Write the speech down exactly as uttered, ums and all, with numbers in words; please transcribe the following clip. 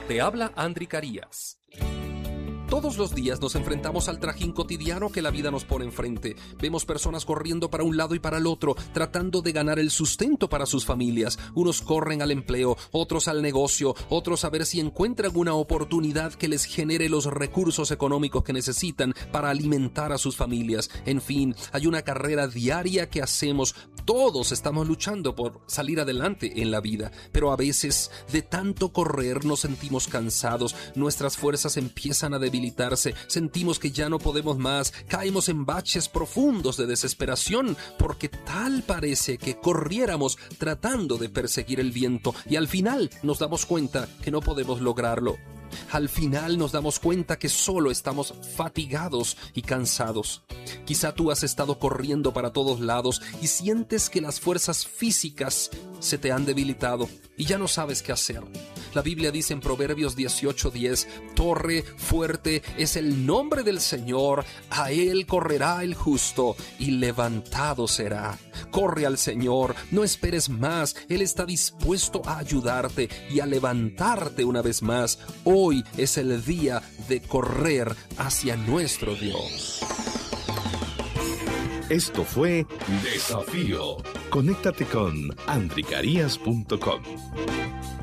Te habla Andri Carías. Todos los días nos enfrentamos al trajín cotidiano que la vida nos pone enfrente. Vemos personas corriendo para un lado y para el otro, tratando de ganar el sustento para sus familias. Unos corren al empleo, otros al negocio, otros a ver si encuentran una oportunidad que les genere los recursos económicos que necesitan para alimentar a sus familias. En fin, hay una carrera diaria que hacemos. Todos estamos luchando por salir adelante en la vida, pero a veces de tanto correr nos sentimos cansados, nuestras fuerzas empiezan a debilitarse, sentimos que ya no podemos más, caemos en baches profundos de desesperación, porque tal parece que corriéramos tratando de perseguir el viento y al final nos damos cuenta que no podemos lograrlo. Al final nos damos cuenta que solo estamos fatigados y cansados. Quizá tú has estado corriendo para todos lados y sientes que las fuerzas físicas se te han debilitado y ya no sabes qué hacer. La Biblia dice en Proverbios dieciocho diez, torre fuerte es el nombre del Señor, a él correrá el justo y levantado será. Corre al Señor, no esperes más, Él está dispuesto a ayudarte y a levantarte una vez más. Hoy es el día de correr hacia nuestro Dios. Esto fue Desafío. Conéctate con andri carías punto com.